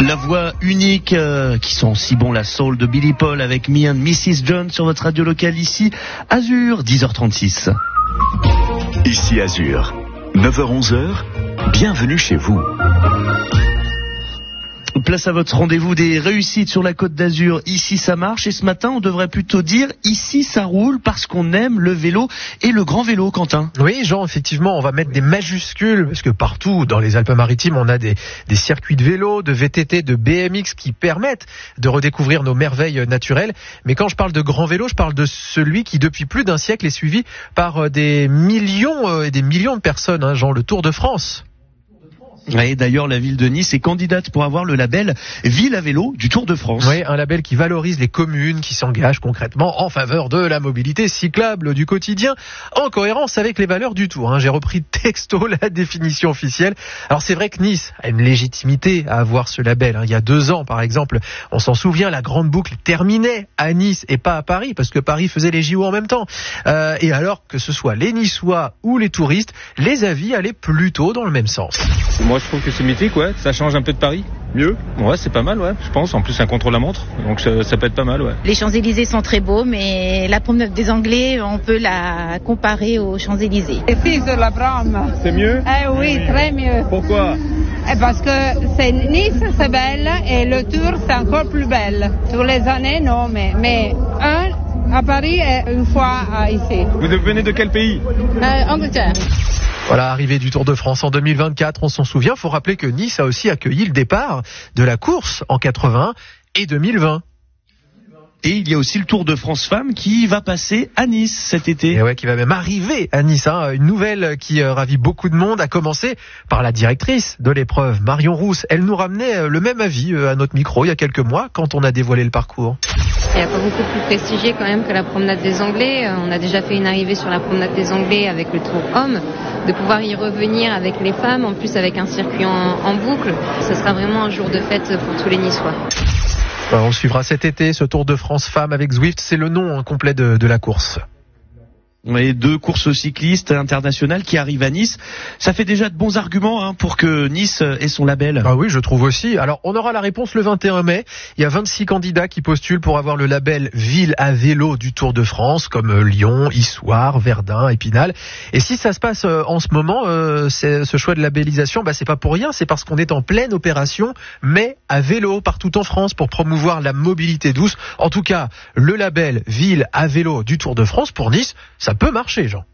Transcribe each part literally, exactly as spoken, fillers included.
La voix unique euh, qui sent si bon la soul de Billy Paul avec Me and missus John sur votre radio locale ici, Azur, dix heures trente-six. Ici Azur, neuf heures onze, bienvenue chez vous. Place à votre rendez-vous des réussites sur la Côte d'Azur. Ici ça marche, et ce matin on devrait plutôt dire ici ça roule, parce qu'on aime le vélo et le grand vélo, Quentin. Oui Jean, effectivement on va mettre des majuscules, parce que partout dans les Alpes-Maritimes on a des, des circuits de vélo, de V T T, de B M X qui permettent de redécouvrir nos merveilles naturelles. Mais quand je parle de grand vélo, je parle de celui qui depuis plus d'un siècle est suivi par des millions et des millions de personnes, hein, Jean, le Tour de France. Et d'ailleurs, la ville de Nice est candidate pour avoir le label Ville à vélo du Tour de France. Oui, un label qui valorise les communes qui s'engagent concrètement en faveur de la mobilité cyclable du quotidien, en cohérence avec les valeurs du Tour. J'ai repris texto la définition officielle. Alors c'est vrai que Nice a une légitimité à avoir ce label. Il y a deux ans, par exemple, on s'en souvient, la grande boucle terminait à Nice et pas à Paris, parce que Paris faisait les J O en même temps. Euh, et alors que ce soit les Niçois ou les touristes, les avis allaient plutôt dans le même sens. Moi je trouve que c'est mythique, ouais. Ça change un peu de Paris. Mieux. Ouais, c'est pas mal, ouais, je pense. En plus, c'est un contre-la-montre, donc ça, ça peut être pas mal, ouais. Les Champs-Élysées sont très beaux, mais la promenade des Anglais, on peut la comparer aux Champs-Élysées. Ici, sur la Brame. C'est mieux? Eh oui, oui, très mieux. Pourquoi? Eh parce que c'est Nice, c'est belle, et le Tour, c'est encore plus belle. Sur les années, non, mais, mais un à Paris et une fois ici. Vous venez de quel pays? euh, Angleterre. Voilà, arrivée du Tour de France en deux mille vingt-quatre, on s'en souvient. Faut rappeler que Nice a aussi accueilli le départ de la course en quatre-vingt-un et deux mille vingt. Et il y a aussi le Tour de France Femmes qui va passer à Nice cet été. Et ouais, qui va même arriver à Nice. Hein. Une nouvelle qui euh, ravit beaucoup de monde, à commencer par la directrice de l'épreuve, Marion Rousse. Elle nous ramenait euh, le même avis euh, à notre micro il y a quelques mois quand on a dévoilé le parcours. Il n'y a pas beaucoup plus prestigieux quand même que la promenade des Anglais. On a déjà fait une arrivée sur la promenade des Anglais avec le Tour Homme. De pouvoir y revenir avec les femmes, en plus avec un circuit en, en boucle, ce sera vraiment un jour de fête pour tous les Niçois. On le suivra cet été, ce Tour de France Femmes avec Zwift, c'est le nom hein, complet de, de la course. Et deux courses cyclistes internationales qui arrivent à Nice. Ça fait déjà de bons arguments hein, pour que Nice ait son label. Ah oui, je trouve aussi. Alors, on aura la réponse le vingt et un mai. Il y a vingt-six candidats qui postulent pour avoir le label Ville à vélo du Tour de France, comme Lyon, Issoire, Verdun, Épinal. Et si ça se passe en ce moment, euh, c'est, ce choix de labellisation, bah, c'est pas pour rien. C'est parce qu'on est en pleine opération, mais à vélo partout en France pour promouvoir la mobilité douce. En tout cas, le label Ville à vélo du Tour de France pour Nice, ça Ça peut marcher, Jean.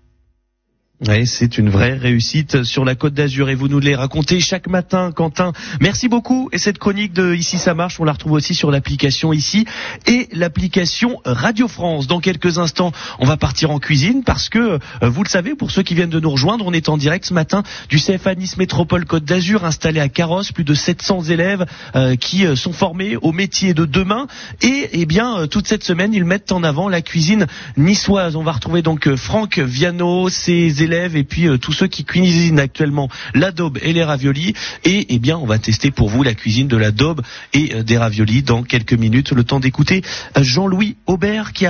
Oui, c'est une vraie réussite sur la Côte d'Azur et vous nous les racontez chaque matin, Quentin. Merci beaucoup. Et cette chronique de Ici ça marche, on la retrouve aussi sur l'application Ici et l'application Radio France. Dans quelques instants, on va partir en cuisine parce que, euh, vous le savez, pour ceux qui viennent de nous rejoindre, on est en direct ce matin du C F A Nice Métropole Côte d'Azur, installé à Carrosse, plus de sept cents élèves euh, qui euh, sont formés au métier de demain. Et eh bien, euh, toute cette semaine, ils mettent en avant la cuisine niçoise. On va retrouver donc euh, Franck Viano, ses élèves et puis euh, tous ceux qui cuisinent actuellement la daube et les raviolis. Et eh bien, on va tester pour vous la cuisine de la daube et euh, des raviolis dans quelques minutes. Le temps d'écouter euh, Jean-Louis Aubert qui a